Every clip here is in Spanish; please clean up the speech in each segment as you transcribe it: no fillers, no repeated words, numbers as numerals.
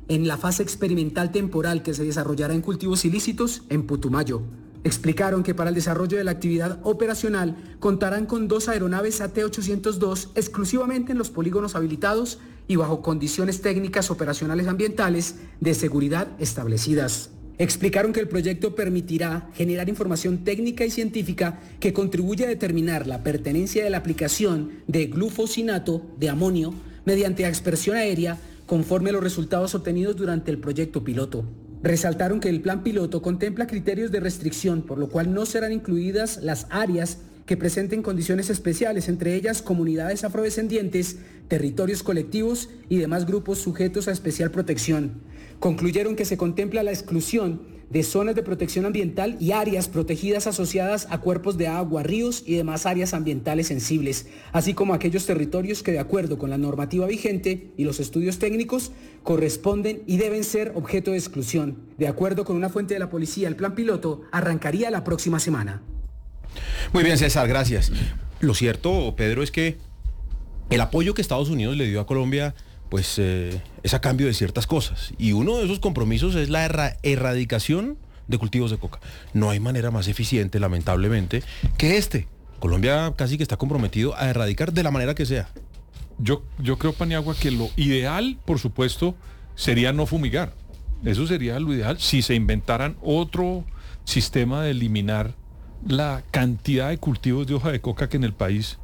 en la fase experimental temporal que se desarrollará en cultivos ilícitos en Putumayo. Explicaron que para el desarrollo de la actividad operacional contarán con 2 aeronaves AT-802 exclusivamente en los polígonos habilitados y bajo condiciones técnicas operacionales ambientales de seguridad establecidas. Explicaron que el proyecto permitirá generar información técnica y científica que contribuya a determinar la pertenencia de la aplicación de glufosinato de amonio mediante aspersión aérea conforme a los resultados obtenidos durante el proyecto piloto. Resaltaron que el plan piloto contempla criterios de restricción, por lo cual no serán incluidas las áreas que presenten condiciones especiales, entre ellas comunidades afrodescendientes, territorios colectivos y demás grupos sujetos a especial protección. Concluyeron que se contempla la exclusión de zonas de protección ambiental y áreas protegidas asociadas a cuerpos de agua, ríos y demás áreas ambientales sensibles, así como aquellos territorios que de acuerdo con la normativa vigente y los estudios técnicos corresponden y deben ser objeto de exclusión. De acuerdo con una fuente de la policía, el plan piloto arrancaría la próxima semana. Muy bien, César, gracias. Lo cierto, Pedro, es que el apoyo que Estados Unidos le dio a Colombia pues es a cambio de ciertas cosas. Y uno de esos compromisos es la erradicación de cultivos de coca. No hay manera más eficiente, lamentablemente, que este. Colombia casi que está comprometido a erradicar de la manera que sea. Yo creo, Paniagua, que lo ideal, por supuesto, sería no fumigar. Eso sería lo ideal si se inventaran otro sistema de eliminar la cantidad de cultivos de hoja de coca que en el país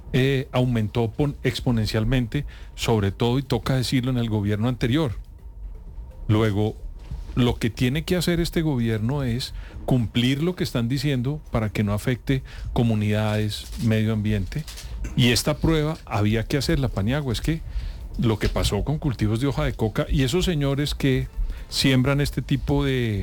aumentó exponencialmente, sobre todo, y toca decirlo, en el gobierno anterior. Luego, lo que tiene que hacer este gobierno es cumplir lo que están diciendo para que no afecte comunidades, medio ambiente, y esta prueba había que hacerla, Paniagua. Es que lo que pasó con cultivos de hoja de coca y esos señores que siembran este tipo de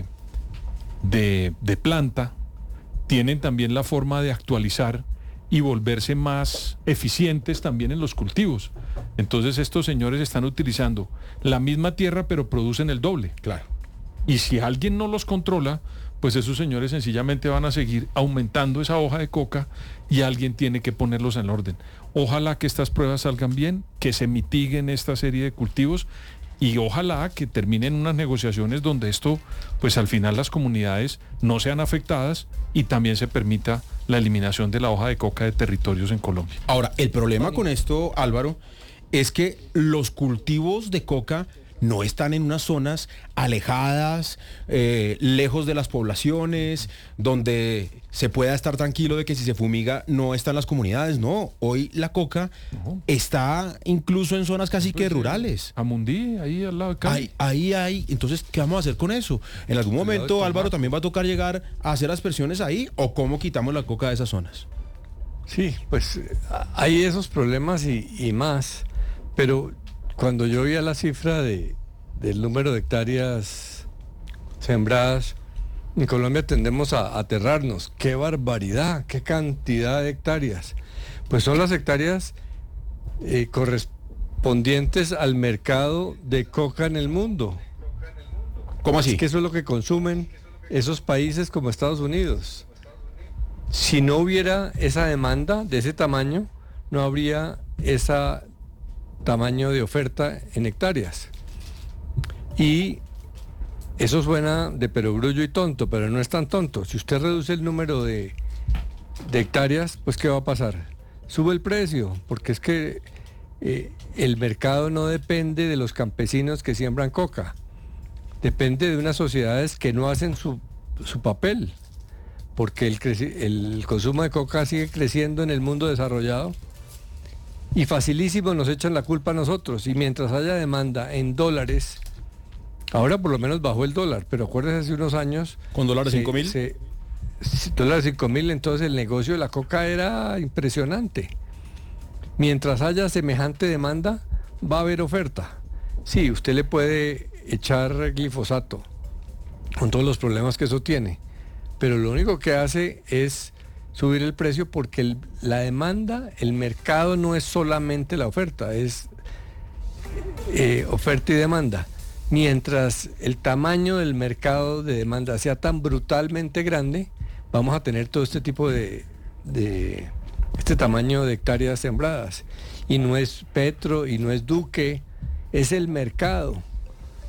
planta tienen también la forma de actualizar y volverse más eficientes también en los cultivos. Entonces estos señores están utilizando la misma tierra pero producen el doble. Claro. Y si alguien no los controla, pues esos señores sencillamente van a seguir aumentando esa hoja de coca y alguien tiene que ponerlos en orden. Ojalá que estas pruebas salgan bien, que se mitiguen esta serie de cultivos y ojalá que terminen unas negociaciones donde esto, pues al final las comunidades no sean afectadas y también se permita la eliminación de la hoja de coca de territorios en Colombia. Ahora, el problema con esto, Álvaro, es que los cultivos de coca no están en unas zonas alejadas, lejos de las poblaciones, donde se pueda estar tranquilo de que si se fumiga no están las comunidades. No, hoy la coca está incluso en zonas casi que rurales. Amundí, ahí al lado de Cali. Ahí hay. Entonces, ¿qué vamos a hacer con eso? En algún momento, Álvaro, también va a tocar llegar a hacer aspersiones ahí, ¿o cómo quitamos la coca de esas zonas? Sí, pues hay esos problemas y más, pero cuando yo veía la cifra del número de hectáreas sembradas, en Colombia tendemos a aterrarnos. ¡Qué barbaridad! ¡Qué cantidad de hectáreas! Pues son las hectáreas correspondientes al mercado de coca en el mundo. ¿Cómo así? Es que eso es lo que consumen esos países como Estados Unidos. Si no hubiera esa demanda de ese tamaño, no habría ese tamaño de oferta en hectáreas. Y eso suena de perogrullo y tonto, pero no es tan tonto. Si usted reduce el número de hectáreas, pues ¿qué va a pasar? Sube el precio, porque es que el mercado no depende de los campesinos que siembran coca. Depende de unas sociedades que no hacen su papel, porque el consumo de coca sigue creciendo en el mundo desarrollado. Y facilísimo nos echan la culpa a nosotros. Y mientras haya demanda en dólares, ahora por lo menos bajó el dólar, pero acuérdense hace unos años... ¿Con dólares 5.000? Dólares 5.000, entonces el negocio de la coca era impresionante. Mientras haya semejante demanda, va a haber oferta. Sí, usted le puede echar glifosato, con todos los problemas que eso tiene, pero lo único que hace es subir el precio porque la demanda, el mercado no es solamente la oferta, es oferta y demanda. Mientras el tamaño del mercado de demanda sea tan brutalmente grande, vamos a tener todo este tipo de este tamaño de hectáreas sembradas. Y no es Petro y no es Duque, es el mercado.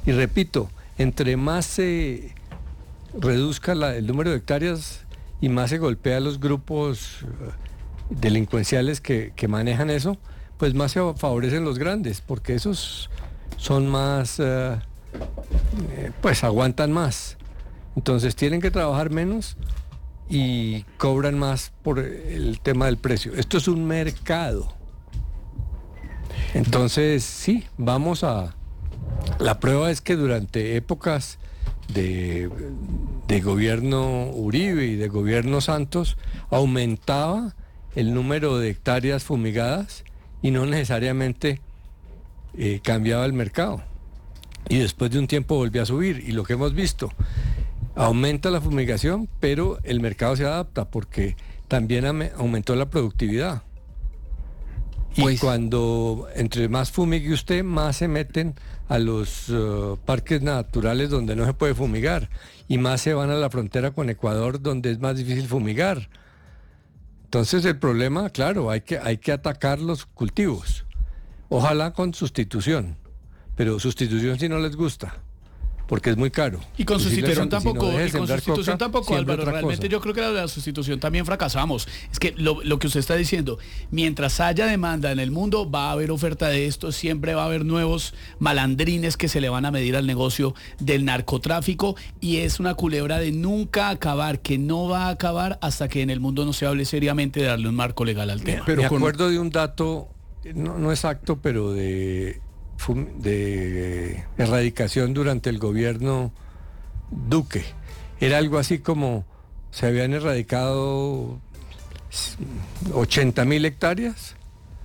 Y repito, entre más se reduzca el número de hectáreas y más se golpea a los grupos delincuenciales que manejan eso, pues más se favorecen los grandes, porque esos son más, pues aguantan más. Entonces tienen que trabajar menos y cobran más por el tema del precio. Esto es un mercado. Entonces, sí, vamos a... La prueba es que durante épocas de gobierno Uribe y de gobierno Santos aumentaba el número de hectáreas fumigadas y no necesariamente cambiaba el mercado. Y después de un tiempo volvió a subir. Y lo que hemos visto, aumenta la fumigación, pero el mercado se adapta porque también aumentó la productividad. Y cuando entre más fumigue usted, más se meten a los parques naturales donde no se puede fumigar y más se van a la frontera con Ecuador donde es más difícil fumigar. Entonces el problema, claro, hay que atacar los cultivos. Ojalá con sustitución, pero sustitución si no les gusta, porque es muy caro. Y con sustitución tampoco, coca, Álvaro, realmente yo creo que la sustitución también fracasamos. Es que lo que usted está diciendo, mientras haya demanda en el mundo, va a haber oferta de esto, siempre va a haber nuevos malandrines que se le van a medir al negocio del narcotráfico y es una culebra de nunca acabar, que no va a acabar hasta que en el mundo no se hable seriamente de darle un marco legal al tema. Pero me acuerdo de un dato, no exacto, pero de erradicación durante el gobierno Duque. Era algo así como se habían erradicado 80.000 hectáreas,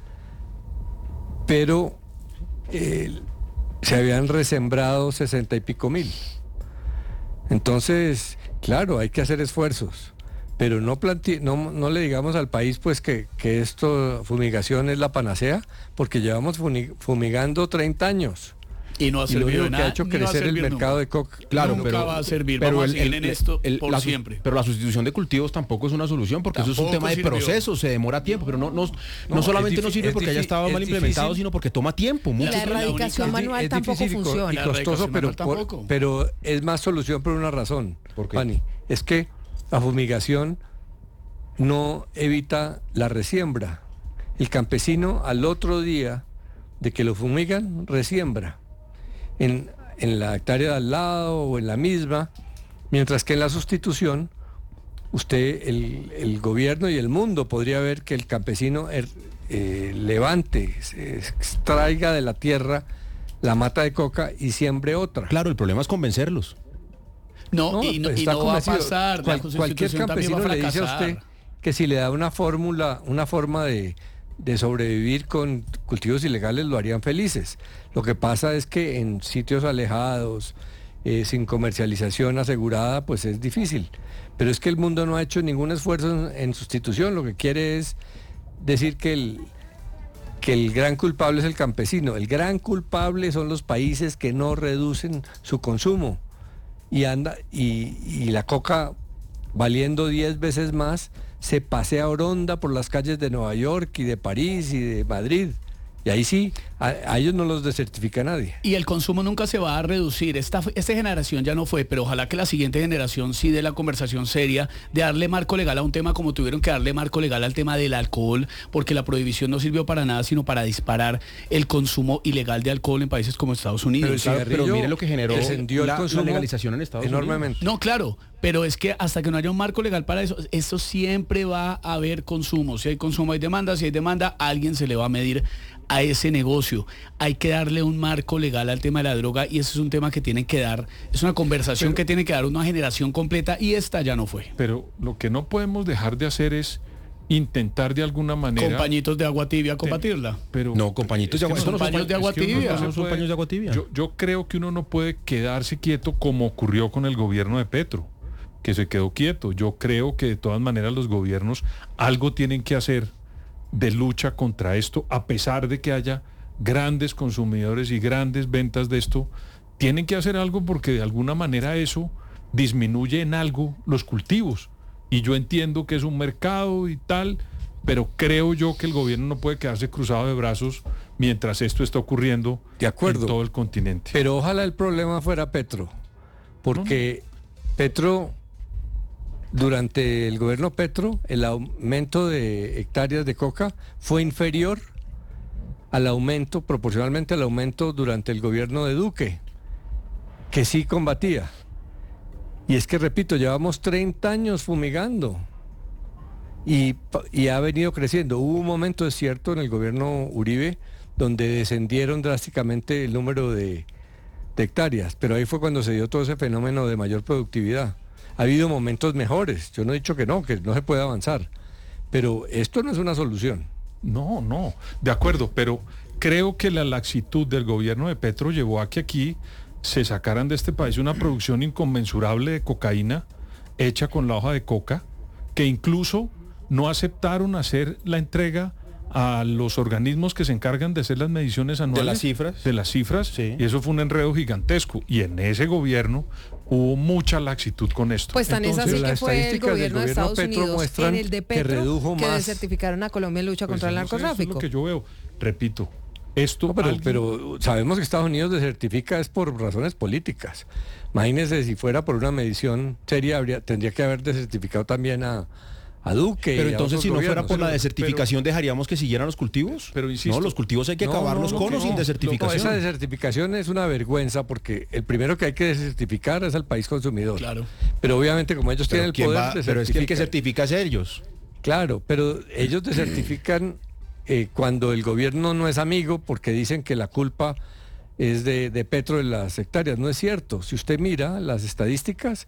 pero se habían resembrado 60 y pico mil. Entonces, claro, hay que hacer esfuerzos, pero no le digamos al país pues que esto, fumigación es la panacea, porque llevamos fumigando 30 años. Y no ha servido de nada. Que ha hecho crecer el mercado de coca. Claro, nunca va a servir. Pero vamos a seguir en esto por siempre. Pero la sustitución de cultivos tampoco es una solución, porque Tampoco eso es un tema de proceso, se demora tiempo, pero no solamente no sirve porque haya estado mal implementado, sino porque toma tiempo. Y la erradicación manual tampoco funciona. Y costoso, pero es más solución por una razón, Pani, es que la fumigación no evita la resiembra. El campesino al otro día de que lo fumigan, resiembra en la hectárea de al lado o en la misma, mientras que en la sustitución, usted, el gobierno y el mundo podría ver que el campesino levante, extraiga de la tierra la mata de coca y siembre otra. Claro, el problema es convencerlos. No va a pasar. Cualquier campesino le dice a usted que si le da una forma de sobrevivir con cultivos ilegales, lo harían felices. Lo que pasa es que en sitios alejados, sin comercialización asegurada, pues es difícil. Pero es que el mundo no ha hecho ningún esfuerzo en sustitución. Lo que quiere es decir que el gran culpable es el campesino. El gran culpable son los países que no reducen su consumo. Y la coca, valiendo 10 veces más, se pasea oronda por las calles de Nueva York y de París y de Madrid. Y ahí sí, a ellos no los desertifica nadie. Y el consumo nunca se va a reducir. Esta generación ya no fue, pero ojalá que la siguiente generación sí dé la conversación seria de darle marco legal a un tema como tuvieron que darle marco legal al tema del alcohol, porque la prohibición no sirvió para nada, sino para disparar el consumo ilegal de alcohol en países como Estados Unidos. Pero mire lo que generó la legalización en Estados enormemente. Unidos. No, claro, pero es que hasta que no haya un marco legal para eso siempre va a haber consumo. Si hay consumo hay demanda, si hay demanda, a alguien se le va a medir a ese negocio. Hay que darle un marco legal al tema de la droga y ese es un tema que tienen que dar, es una conversación que tiene que dar una generación completa y esta ya no fue. Pero lo que no podemos dejar de hacer es intentar de alguna manera... Con pañitos de agua tibia combatirla. Pero no, con pañitos de agua tibia. Son paños de agua tibia. Son paños de agua tibia. Yo creo que uno no puede quedarse quieto como ocurrió con el gobierno de Petro, que se quedó quieto. Yo creo que de todas maneras los gobiernos algo tienen que hacer de lucha contra esto, a pesar de que haya grandes consumidores y grandes ventas de esto, tienen que hacer algo porque de alguna manera eso disminuye en algo los cultivos. Y yo entiendo que es un mercado y tal, pero creo yo que el gobierno no puede quedarse cruzado de brazos mientras esto está ocurriendo de acuerdo, en todo el continente. Pero ojalá el problema fuera Petro, porque Petro, durante el gobierno Petro, el aumento de hectáreas de coca fue inferior al aumento, proporcionalmente al aumento durante el gobierno de Duque, que sí combatía. Y es que, repito, llevamos 30 años fumigando y ha venido creciendo. Hubo un momento, es cierto, en el gobierno Uribe, donde descendieron drásticamente el número de hectáreas, pero ahí fue cuando se dio todo ese fenómeno de mayor productividad. Ha habido momentos mejores, yo no he dicho que no se puede avanzar, pero esto no es una solución. No, de acuerdo, pero creo que la laxitud del gobierno de Petro llevó a que aquí se sacaran de este país una producción inconmensurable de cocaína hecha con la hoja de coca, que incluso no aceptaron hacer la entrega a los organismos que se encargan de hacer las mediciones anuales. De las cifras, sí. Y eso fue un enredo gigantesco. Y en ese gobierno hubo mucha laxitud con esto. Pues tan Entonces, es así que fue el gobierno de Estados Petro Unidos en el de Petro que redujo que más. desertificaron a Colombia en lucha contra el narcotráfico. Eso es lo que yo veo. Repito, esto... No, pero sabemos que Estados Unidos desertifica es por razones políticas. Imagínense, si fuera por una medición seria, tendría que haber desertificado también a Duque. Pero y entonces, si no fuera por la Pero- desertificación, ¿dejaríamos que siguieran los cultivos? Pero insisto, no, los cultivos hay que acabarlos con o sin No, desertificación. esa desertificación es una vergüenza porque el primero que hay que desertificar es al país consumidor. Claro. Pero obviamente como ellos tienen el ¿quién poder, va? Pero es que el que certifica es ellos. Claro, pero ellos desertifican cuando el gobierno no es amigo porque dicen que la culpa es de Petro de las hectáreas. No es cierto. Si usted mira las estadísticas,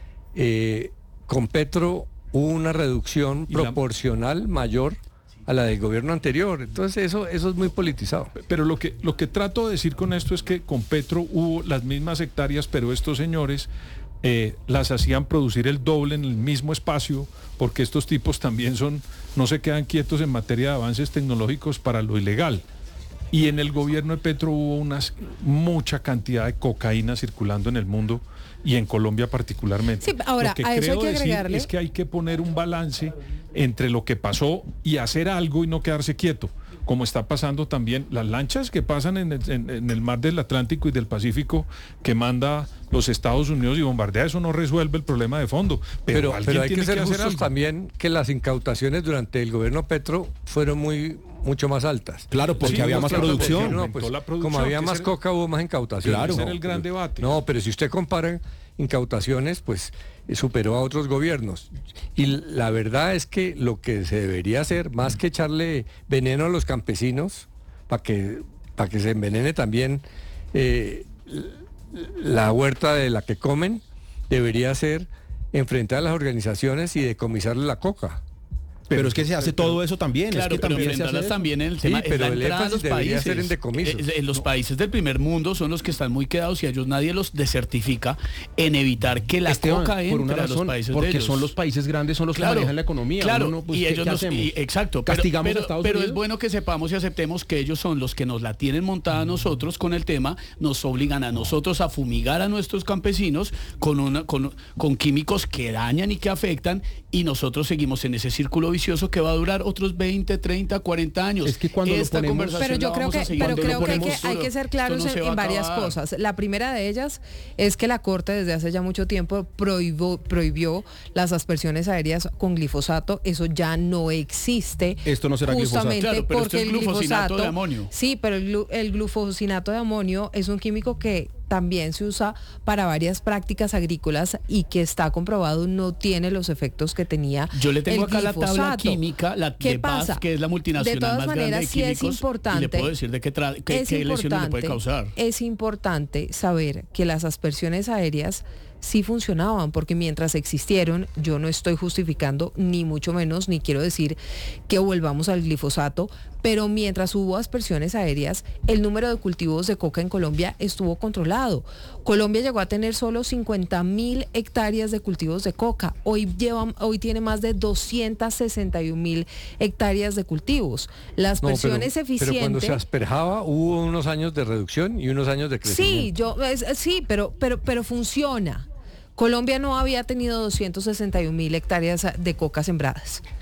con Petro hubo una reducción proporcional mayor a la del gobierno anterior. Entonces eso es muy politizado. Pero lo que trato de decir con esto es que con Petro hubo las mismas hectáreas, pero estos señores las hacían producir el doble en el mismo espacio, porque estos tipos también no se quedan quietos en materia de avances tecnológicos para lo ilegal. Y en el gobierno de Petro hubo mucha cantidad de cocaína circulando en el mundo y en Colombia particularmente. Sí, ahora, lo que a eso creo hay que decir agregarle... es que hay que poner un balance entre lo que pasó y hacer algo y no quedarse quieto, como está pasando también las lanchas que pasan en el mar del Atlántico y del Pacífico que manda los Estados Unidos y bombardea. Eso no resuelve el problema de fondo, pero alguien hay tiene que ser hacer justos algo. también que las incautaciones durante el gobierno Petro fueron mucho más altas. Claro, porque Sí, había no, más claro, producción. porque No, pues, aumentó la producción, como había que más ese- coca, hubo más incautaciones. Claro. Ese era el gran debate. No, pero si usted compara incautaciones, pues superó a otros gobiernos. Y la verdad es que lo que se debería hacer, más que echarle veneno a los campesinos, para que se envenene también la huerta de la que comen, debería ser enfrentar a las organizaciones y decomisarle la coca. Pero es que se hace todo eso también. Claro, es que pero también se hace enfrentarlas eso. también en el Sí, tema es pero la el entrada a énfasis los debería países. ser en decomisos. En los países del primer mundo son los que están muy quedados y a ellos nadie los desertifica en evitar que la Esteban, coca por entre una a los razón, países de porque ellos. son los países grandes, son los que Claro, manejan la economía. Claro, Uno no, pues, y ¿qué ellos hacemos? exacto. ¿Castigamos a Estados pero Unidos? es bueno que sepamos y aceptemos que ellos son los que nos la tienen montada a nosotros con el tema, nos obligan a nosotros a fumigar a nuestros campesinos con químicos que dañan y que afectan, y nosotros seguimos en ese círculo vicioso que va a durar otros 20, 30, 40 años. Es que cuando lo ponemos- conversación Pero yo la creo vamos a que, seguir pero dando creo que por hay que ser claros Esto no se va a en varias acabar. cosas. La primera de ellas es que la Corte desde hace ya mucho tiempo prohibió las aspersiones aéreas con glifosato. Eso ya no existe. Esto no será glifosato. justamente Claro, pero esto porque es el glufosinato glifosato de amonio. Sí, pero el glufosinato de amonio es un químico que también se usa para varias prácticas agrícolas y que está comprobado no tiene los efectos que tenía. Yo le tengo el acá la tabla glifosato. química, la ¿Qué de BASF, pasa? que es la multinacional De todas más grande maneras, de sí es químicos, importante. y le puedo decir de qué lesiones le puede causar. Es importante saber que las aspersiones aéreas sí funcionaban, porque mientras existieron, yo no estoy justificando ni mucho menos, ni quiero decir que volvamos al glifosato, pero mientras hubo aspersiones aéreas, el número de cultivos de coca en Colombia estuvo controlado. Colombia llegó a tener solo 50.000 hectáreas de cultivos de coca. Hoy tiene más de 261.000 hectáreas de cultivos. La aspersión es eficiente. Pero cuando se asperjaba hubo unos años de reducción y unos años de crecimiento. Sí, pero funciona. Colombia no había tenido 261.000 hectáreas de coca sembradas.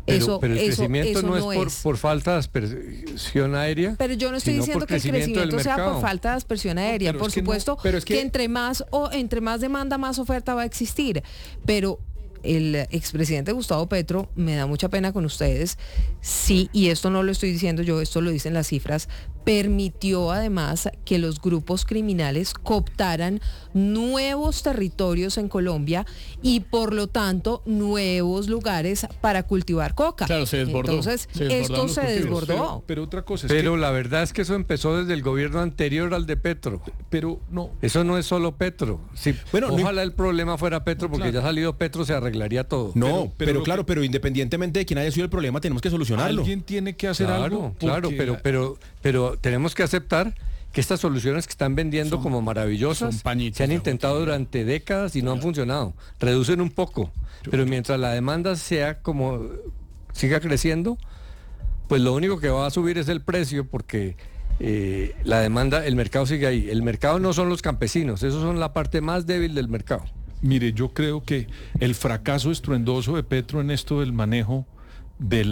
Pero el crecimiento no es por falta de aspersión aérea. Pero yo no estoy diciendo que el crecimiento sea por falta de aspersión aérea. Por supuesto que entre más demanda, más oferta va a existir. Pero el expresidente Gustavo Petro, me da mucha pena con ustedes, sí, y esto no lo estoy diciendo yo, esto lo dicen las cifras, permitió además que los grupos criminales cooptaran nuevos territorios en Colombia y por lo tanto nuevos lugares para cultivar coca. Claro, se desbordó. Entonces, esto se desbordó. Pero otra cosa es pero la verdad es que eso empezó desde el gobierno anterior al de Petro. Pero no. Eso no es solo Petro. Sí, Bueno, ojalá el problema fuera Petro, porque claro. ya ha salido Petro, se arreglaría todo. No, pero claro, pero independientemente de quién haya sido el problema, tenemos que solucionarlo. Alguien tiene que hacer algo. Claro, pero tenemos que aceptar que estas soluciones que están vendiendo como maravillosas se han intentado durante décadas y no han funcionado. Reducen un poco, pero mientras la demanda siga creciendo, pues lo único que va a subir es el precio, porque la demanda, el mercado sigue ahí. El mercado no son los campesinos, esos son la parte más débil del mercado. Mire, yo creo que el fracaso estruendoso de Petro en esto del manejo de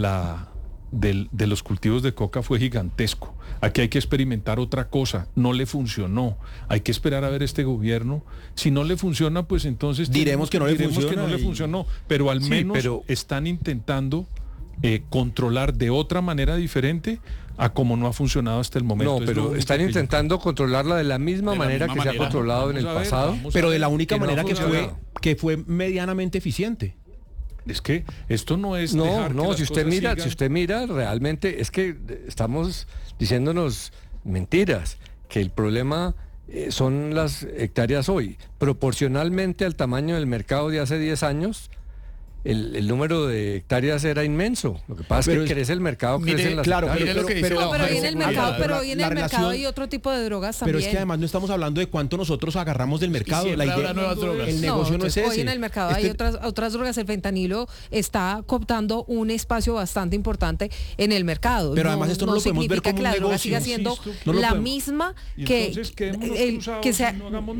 los cultivos de coca fue gigantesco. Aquí hay que experimentar otra cosa. No le funcionó. Hay que esperar a ver este gobierno. Si no le funciona, pues entonces diremos que no le funcionó. Pero al menos están intentando controlar de otra manera diferente a como no ha funcionado hasta el momento. No, pero están intentando controlarla de la misma manera que se ha controlado en el pasado. Pero de la única manera que fue medianamente eficiente. Es que esto no es si usted mira, realmente es que estamos diciéndonos mentiras, que el problema son las hectáreas hoy. Proporcionalmente al tamaño del mercado de hace 10 años, el número de hectáreas era inmenso. Lo que pasa es que crece el mercado, crecen las hectáreas. Pero hoy en el mercado hay otro tipo de drogas también. Pero es que además no estamos hablando de cuánto nosotros agarramos del mercado. La idea, el negocio no es ese. Hoy en el mercado hay otras drogas. El fentanilo está cooptando un espacio bastante importante en el mercado. Pero además esto no lo podemos ver como un negocio. La droga siga siendo la misma que sea.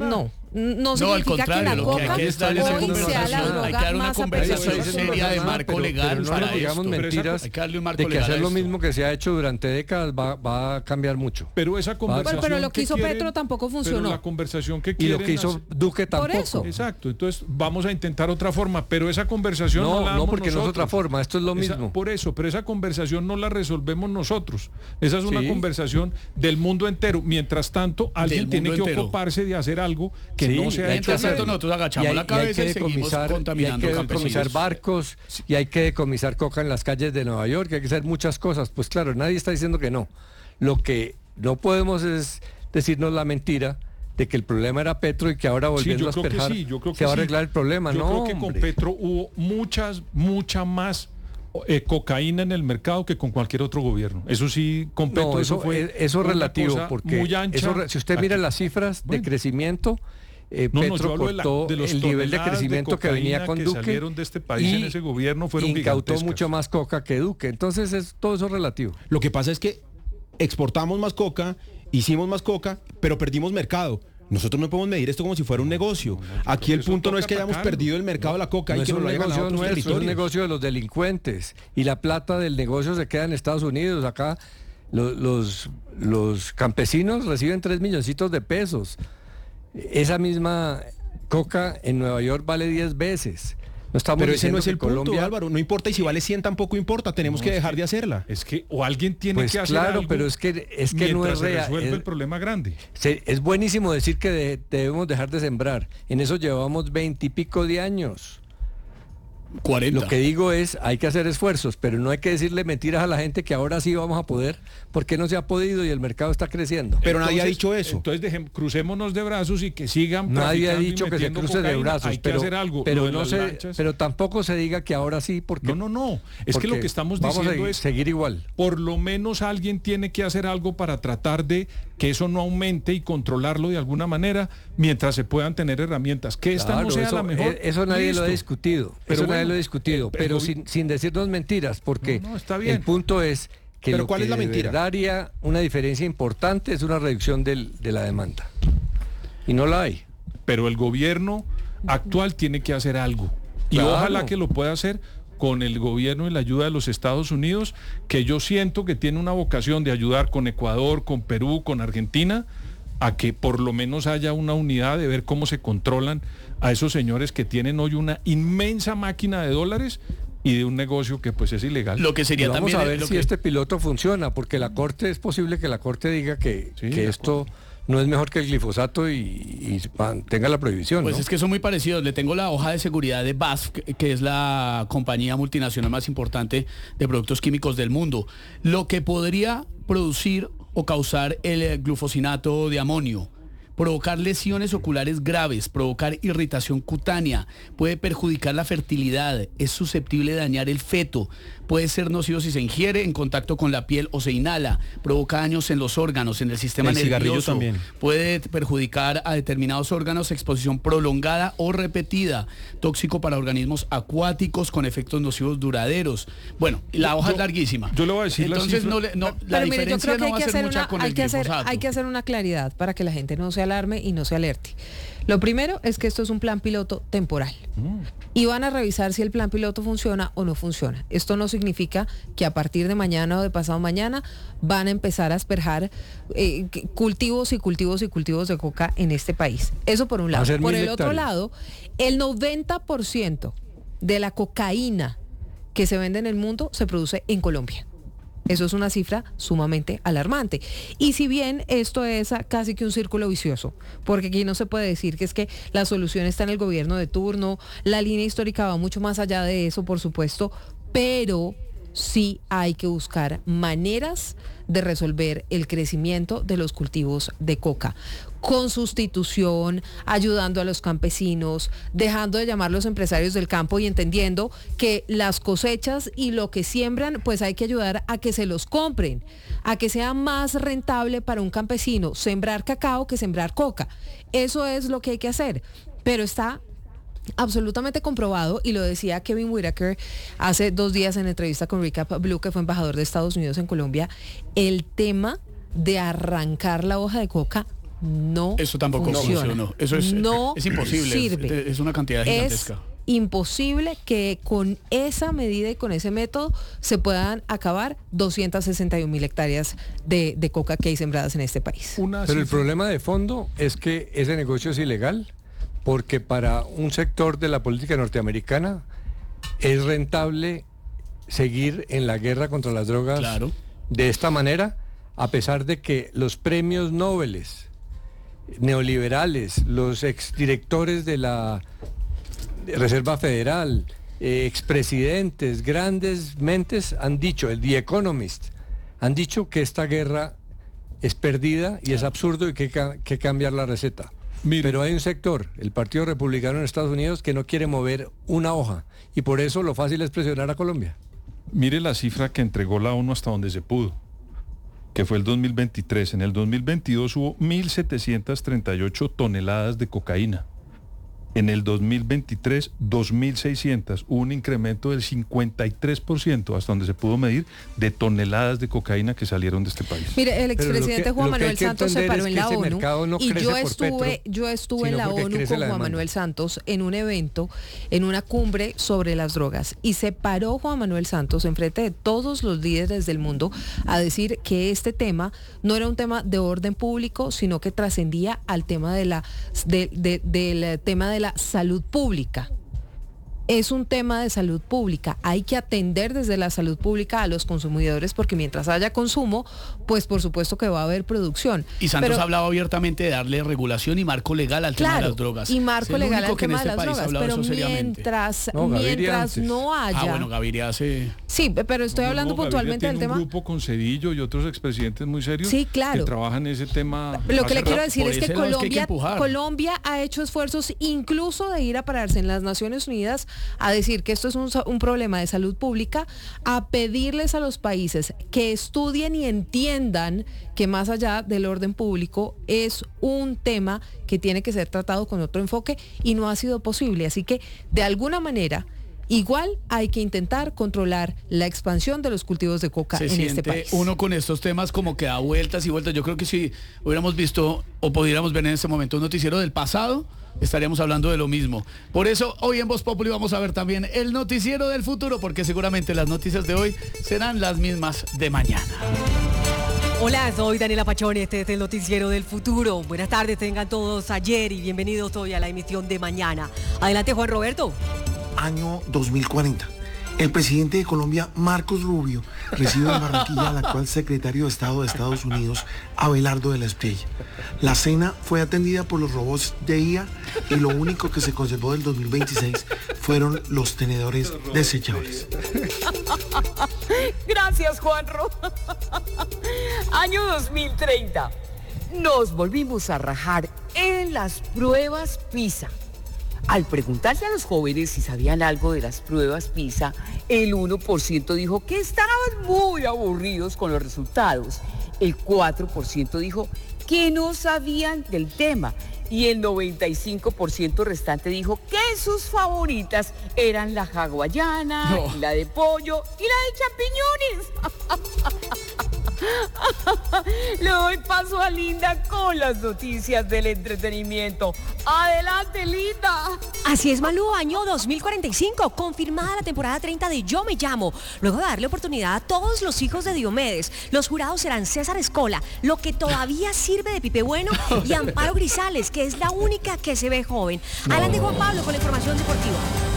No significa que la coca hoy sea la droga más apreciada. Sería de marco legal pero no para digamos esto. mentiras de que hacer lo mismo que se ha hecho durante décadas va a cambiar mucho. Pero esa conversación pero lo que hizo Petro tampoco funcionó. Pero la conversación que y lo que hizo Duque tampoco. Por eso. Exacto, entonces vamos a intentar otra forma, pero esa conversación no porque no es otra forma, esto es lo mismo. Por eso, pero esa conversación no la resolvemos nosotros. Esa es una conversación del mundo entero. Mientras tanto, alguien tiene que ocuparse de hacer algo que no sea hecho. Mientras tanto, nosotros agachamos la cabeza y seguimos contaminando hay que decomisar barcos y hay que decomisar coca en las calles de Nueva York, hay que hacer muchas cosas. Pues claro, nadie está diciendo que no. Lo que no podemos es decirnos la mentira de que el problema era Petro y que ahora volviendo a asperjar se va a arreglar el problema. Yo creo que con Petro hubo mucha más cocaína en el mercado que con cualquier otro gobierno. Eso sí, con Petro eso es relativo, porque muy ancha. Si usted mira las cifras de crecimiento, Petro cortó el nivel de crecimiento que venía con Duque, salieron de este país en ese gobierno, fueron incautó gigantescas. mucho más coca que Duque. Entonces todo eso es relativo. Lo que pasa es que exportamos más coca, hicimos más coca, pero perdimos mercado. Nosotros no podemos medir esto como si fuera un negocio. Aquí el punto no es que hayamos perdido el mercado de la coca y que nos lo hayan ganado otros territorios. Es un negocio de los delincuentes y la plata del negocio se queda en Estados Unidos. Acá los campesinos reciben 3 milloncitos de pesos. Esa misma coca en Nueva York vale 10 veces. Pero ese no es el punto, Álvaro. No importa, y si vale 100 tampoco importa. Tenemos que dejar de hacerla. Es que o alguien tiene que hacer algo. Claro, pero es que no es real. Resuelve el problema grande. Es buenísimo decir que debemos dejar de sembrar. En eso llevamos 20 y pico de años. 40. Lo que digo es, hay que hacer esfuerzos, pero no hay que decirle mentiras a la gente que ahora sí vamos a poder, porque no se ha podido y el mercado está creciendo. Pero nadie ha dicho eso. Entonces crucémonos de brazos y que sigan. Nadie ha dicho que se cruce de brazos, hay que hacer algo. Pero tampoco se diga que ahora sí, porque no. Es que lo que estamos diciendo es seguir igual. Por lo menos alguien tiene que hacer algo para tratar de que eso no aumente y controlarlo de alguna manera mientras se puedan tener herramientas. Que esta no sea la mejor. Eso nadie lo ha discutido. Lo he discutido, pero sin decirnos mentiras, porque está bien. El punto es que ¿Pero lo cuál que es la mentira? daría una diferencia importante es una reducción de la demanda. Y no la hay. Pero el gobierno actual tiene que hacer algo. Y Claro. ojalá que lo pueda hacer con el gobierno y la ayuda de los Estados Unidos, que yo siento que tiene una vocación de ayudar con Ecuador, con Perú, con Argentina, a que por lo menos haya una unidad de ver cómo se controlan a esos señores que tienen hoy una inmensa máquina de dólares y de un negocio que pues es ilegal. Lo que sería Vamos también a ver si este piloto funciona, porque la Corte, es posible que la Corte diga que esto no es mejor que el glifosato y tenga la prohibición. Pues ¿no? es que son muy parecidos. Le tengo la hoja de seguridad de BASF, que es la compañía multinacional más importante de productos químicos del mundo. Lo que podría producir o causar el glufosinato de amonio: provocar lesiones oculares graves, provocar irritación cutánea, puede perjudicar la fertilidad, es susceptible de dañar el feto, puede ser nocivo si se ingiere en contacto con la piel o se inhala, provoca daños en los órganos, en el sistema nervioso, también puede perjudicar a determinados órganos, exposición prolongada o repetida, tóxico para organismos acuáticos con efectos nocivos duraderos. Bueno, la hoja es larguísima. Yo le voy a decir entonces la la diferencia no va a ser mucha con el glifosato. Hay que hacer una claridad para que la gente no se alarme y no se alerte. Lo primero es que esto es un plan piloto temporal y van a revisar si el plan piloto funciona o no funciona. Esto no significa que a partir de mañana o de pasado mañana van a empezar a asperjar cultivos y cultivos y cultivos de coca en este país. Eso por un lado. Por el otro lado, el 90% de la cocaína que se vende en el mundo se produce en Colombia. Eso es una cifra sumamente alarmante. Y si bien esto es casi que un círculo vicioso, porque aquí no se puede decir que es que la solución está en el gobierno de turno, la línea histórica va mucho más allá de eso, por supuesto, pero sí hay que buscar maneras de resolver el crecimiento de los cultivos de coca, con sustitución, ayudando a los campesinos, dejando de llamar los empresarios del campo y entendiendo que las cosechas y lo que siembran, pues hay que ayudar a que se los compren, a que sea más rentable para un campesino sembrar cacao que sembrar coca. Eso es lo que hay que hacer, pero está absolutamente comprobado, y lo decía Kevin Whitaker hace 2 días en entrevista con Recap Blue, que fue embajador de Estados Unidos en Colombia, el tema de arrancar la hoja de coca no eso tampoco funciona. Eso es imposible, sirve. Es una cantidad gigantesca. Es imposible que con esa medida y con ese método se puedan acabar 261.000 hectáreas de coca que hay sembradas en este país. Pero el problema de fondo es que ese negocio es ilegal, porque para un sector de la política norteamericana es rentable seguir en la guerra contra las drogas de esta manera, a pesar de que los premios Nobel neoliberales, los exdirectores de la Reserva Federal, expresidentes, grandes mentes han dicho, el The Economist, han dicho que esta guerra es perdida y es absurdo y que hay que cambiar la receta. Mire. Pero hay un sector, el Partido Republicano en Estados Unidos, que no quiere mover una hoja, y por eso lo fácil es presionar a Colombia. Mire la cifra que entregó la ONU hasta donde se pudo, que fue el 2023. En el 2022 hubo 1.738 toneladas de cocaína. En el 2023, 2.600. Hubo un incremento del 53%, hasta donde se pudo medir, de toneladas de cocaína que salieron de este país. Mire, el expresidente Juan Manuel Santos se paró en la ONU no y yo estuve en la ONU con Juan Manuel Santos en un evento, en una cumbre sobre las drogas, y se paró Juan Manuel Santos enfrente de todos los líderes del mundo a decir que este tema no era un tema de orden público, sino que trascendía al tema del tema de la salud pública. Es un tema de salud pública. Hay que atender desde la salud pública a los consumidores, porque mientras haya consumo, pues por supuesto que va a haber producción. Y Santos ha hablado abiertamente de darle regulación y marco legal al tema de las drogas. Y marco legal al tema de las drogas. Pero mientras no haya... bueno, Gaviria hace... Sí, pero estoy hablando puntualmente del tema... un grupo con Cedillo y otros expresidentes muy serios, sí, claro, que trabajan en ese tema. Lo que le quiero decir es que Colombia ha hecho esfuerzos incluso de ir a pararse en las Naciones Unidas a decir que esto es un problema de salud pública, a pedirles a los países que estudien y entiendan que más allá del orden público es un tema que tiene que ser tratado con otro enfoque, y no ha sido posible. Así que de alguna manera igual hay que intentar controlar la expansión de los cultivos de coca en este país. Uno con estos temas como que da vueltas y vueltas. Yo creo que si hubiéramos visto o pudiéramos ver en este momento un noticiero del pasado, estaríamos hablando de lo mismo. Por eso hoy en Voz Populi vamos a ver también el noticiero del futuro, porque seguramente las noticias de hoy serán las mismas de mañana. Hola, soy Daniela Pachón y este es el noticiero del futuro. Buenas tardes, tengan todos ayer y bienvenidos hoy a la emisión de mañana. Adelante, Juan Roberto. Año 2040. El presidente de Colombia, Marcos Rubio, recibe en Barranquilla al actual secretario de Estado de Estados Unidos, Abelardo de la Espriella. La cena fue atendida por los robots de IA y lo único que se conservó del 2026 fueron los tenedores desechables. Gracias, Juanro. Año 2030. Nos volvimos a rajar en las pruebas PISA. Al preguntarse a los jóvenes si sabían algo de las pruebas PISA, el 1% dijo que estaban muy aburridos con los resultados. El 4% dijo que no sabían del tema. Y el 95% restante dijo que sus favoritas eran la hawaiana, la de pollo y la de champiñones. Le doy paso a Linda con las noticias del entretenimiento. Adelante, Linda. Así es, Malú, año 2045, confirmada la temporada 30 de Yo Me Llamo. Luego de darle oportunidad a todos los hijos de Diomedes, los jurados serán César Escola, lo que todavía sirve de Pipe Bueno, y Amparo Grisales, que es la única que se ve joven. Adelante, Juan Pablo, con la información deportiva.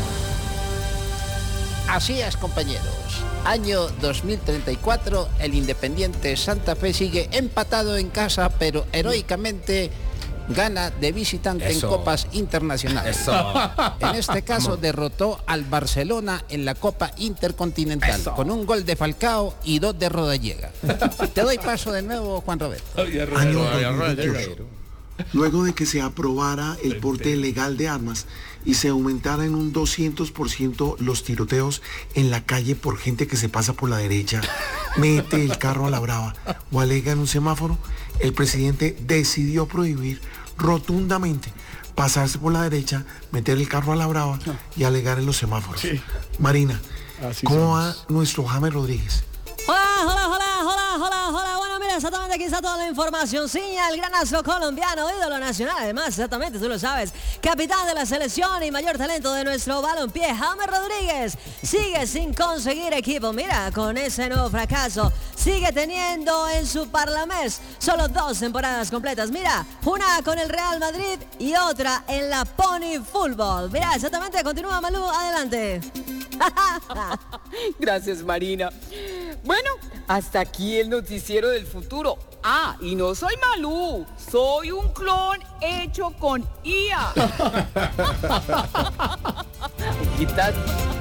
Así es, compañeros. Año 2034, el Independiente Santa Fe sigue empatado en casa, pero heroicamente gana de visitante en copas internacionales. En este caso derrotó al Barcelona en la Copa Intercontinental con un gol de Falcao y 2 de Rodallega. Te doy paso de nuevo, Juan Roberto. Año 2028. Luego de que se aprobara el porte legal de armas y se aumentara en un 200% los tiroteos en la calle por gente que se pasa por la derecha, mete el carro a la brava o alega en un semáforo, el presidente decidió prohibir rotundamente pasarse por la derecha, meter el carro a la brava y alegar en los semáforos. Sí. Marina, ¿cómo va nuestro James Rodríguez? Hola. Bueno, mira, exactamente aquí está toda la información. Sí, el gran astro colombiano, ídolo nacional, además, exactamente, tú lo sabes, capitán de la selección y mayor talento de nuestro balompié, James Rodríguez, sigue sin conseguir equipo. Mira, con ese nuevo fracaso, sigue teniendo en su Parlamento solo 2 temporadas completas. Mira, una con el Real Madrid y otra en la Pony Fútbol. Mira, exactamente, continúa, Malú, adelante. Gracias, Marina. Bueno, hasta aquí el noticiero del futuro. Ah, y no soy Malú, soy un clon hecho con IA. ¿Qué tal?